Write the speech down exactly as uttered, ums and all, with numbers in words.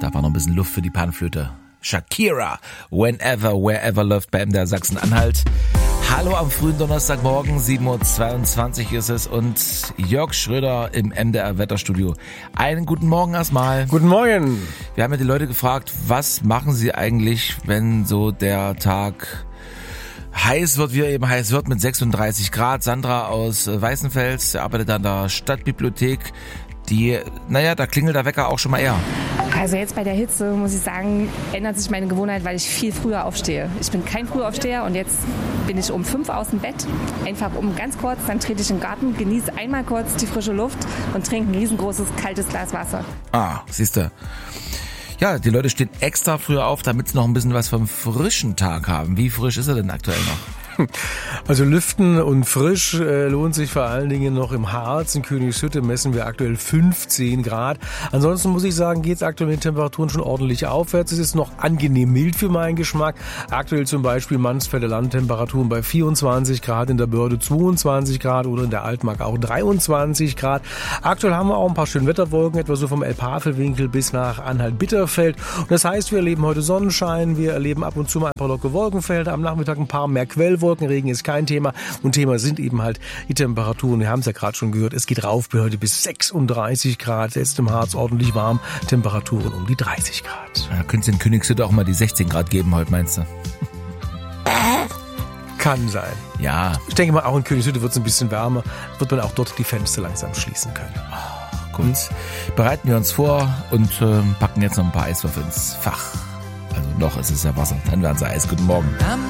Da war noch ein bisschen Luft für die Panflöte. Shakira, Whenever, Wherever läuft bei M D R Sachsen-Anhalt. Hallo am frühen Donnerstagmorgen, sieben Uhr zweiundzwanzig ist es und Jörg Schröder im M D R Wetterstudio. Einen guten Morgen erstmal. Guten Morgen. Wir haben ja die Leute gefragt, was machen sie eigentlich, wenn so der Tag heiß wird, wie er eben heiß wird, mit sechsunddreißig Grad. Sandra aus Weißenfels arbeitet an der Stadtbibliothek. Die, naja, da klingelt der Wecker auch schon mal eher. Also jetzt bei der Hitze, muss ich sagen, ändert sich meine Gewohnheit, weil ich viel früher aufstehe. Ich bin kein Frühaufsteher und jetzt bin ich um fünf aus dem Bett. Einfach um ganz kurz, dann trete ich in den Garten, genieße einmal kurz die frische Luft und trinke ein riesengroßes, kaltes Glas Wasser. Ah, siehste. Ja, die Leute stehen extra früher auf, damit sie noch ein bisschen was vom frischen Tag haben. Wie frisch ist er denn aktuell noch? Also lüften und frisch äh, lohnt sich vor allen Dingen noch im Harz. In Königshütte messen wir aktuell fünfzehn Grad. Ansonsten muss ich sagen, geht es aktuell mit den Temperaturen schon ordentlich aufwärts. Es ist noch angenehm mild für meinen Geschmack. Aktuell zum Beispiel Mansfelder Landtemperaturen bei vierundzwanzig Grad, in der Börde zweiundzwanzig Grad oder in der Altmark auch dreiundzwanzig Grad. Aktuell haben wir auch ein paar schöne Wetterwolken, etwa so vom Elbhavelwinkel bis nach Anhalt-Bitterfeld. Und das heißt, wir erleben heute Sonnenschein, wir erleben ab und zu mal ein paar lockere Wolkenfelder, am Nachmittag ein paar mehr Quellwolken. Wolkenregen ist kein Thema und Thema sind eben halt die Temperaturen. Wir haben es ja gerade schon gehört, es geht rauf bei heute bis sechsunddreißig Grad, jetzt im Harz ordentlich warm, Temperaturen um die dreißig Grad. Ja, könnte es in Königshütte auch mal die sechzehn Grad geben heute, meinst du? Kann sein. Ja. Ich denke mal, auch in Königshütte wird es ein bisschen wärmer, wird man auch dort die Fenster langsam schließen können. Oh, gut, hm? Bereiten wir uns vor und äh, packen jetzt noch ein paar Eiswürfel ins Fach. Also noch, es ist ja Wasser, dann werden sie Eis. Guten Morgen.